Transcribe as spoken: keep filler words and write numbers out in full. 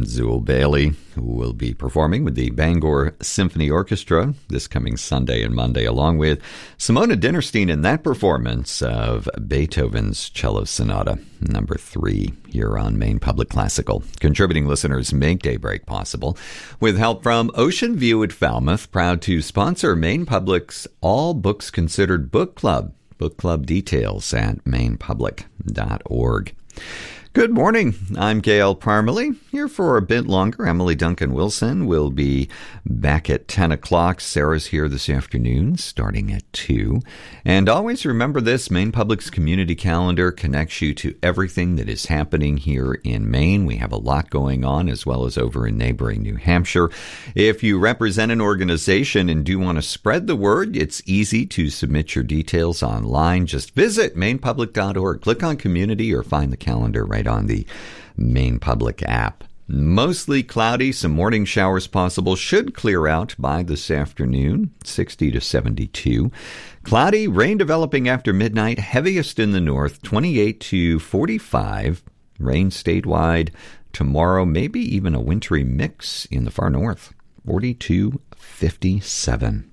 Zool Bailey, who will be performing with the Bangor Symphony Orchestra this coming Sunday and Monday, along with Simona Dinnerstein in that performance of Beethoven's Cello Sonata number three here on Maine Public Classical. Contributing listeners make Daybreak possible with help from Ocean View at Falmouth, proud to sponsor Maine Public's All Books Considered Book Club. Book club details at maine public dot org. Good morning. I'm Gail Parmalee, here for a bit longer. Emily Duncan Wilson will be back at ten o'clock. Sarah's here this afternoon, starting at two. And always remember this, Maine Public's community calendar connects you to everything that is happening here in Maine. We have a lot going on, as well as over in neighboring New Hampshire. If you represent an organization and do want to spread the word, it's easy to submit your details online. Just visit maine public dot org. Click on community or find the calendar right on the Maine Public app. Mostly cloudy, some morning showers possible. Should clear out by this afternoon, sixty to seventy-two. Cloudy, rain developing after midnight, heaviest in the north, twenty-eight to forty-five. Rain statewide tomorrow, maybe even a wintry mix in the far north, forty to fifty-seven.